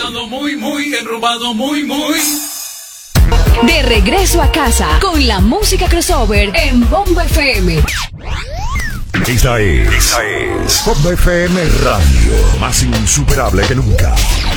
Enrumado muy, enrumado muy. De regreso a casa con la música crossover en Bomba FM. Esa es Bomba FM Radio, más insuperable que nunca.